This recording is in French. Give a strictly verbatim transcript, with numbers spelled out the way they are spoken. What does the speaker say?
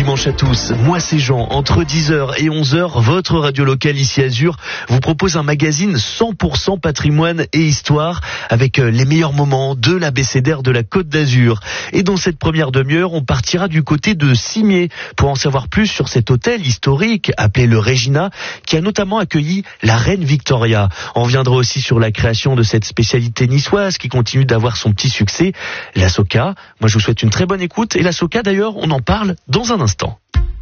dimanche à tous, moi c'est Jean. Entre dix heures et onze heures, votre radio locale ici Azur vous propose un magazine cent pour cent patrimoine et histoire avec les meilleurs moments de l'abécédaire de la Côte d'Azur. Et dans cette première demi-heure, on partira du côté de Cimiez pour en savoir plus sur cet hôtel historique appelé le Regina qui a notamment accueilli la reine Victoria. On reviendra aussi sur la création de cette spécialité niçoise qui continue d'avoir son petit succès, la Soca. Moi je vous souhaite une très bonne écoute et la Soca d'ailleurs, on en parle dans un instant.